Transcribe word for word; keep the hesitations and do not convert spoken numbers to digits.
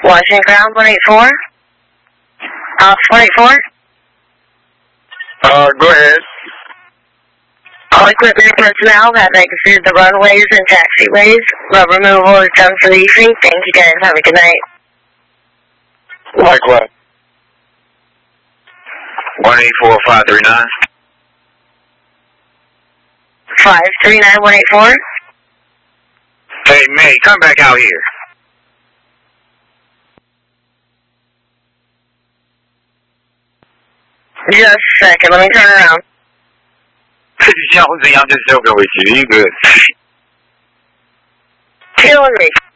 Washington Ground one eight four. Uh, one eight four. Uh, go ahead. All equipment personnel have exited the runways and taxiways. Road removal is done for the evening. Thank you guys. Have a good night. Likewise. one eight four five three nine. five three nine one eight four. Hey, May, come back out here. Just a second. Let me turn around. Jonesy, I'm just joking with you. You good. Killing me.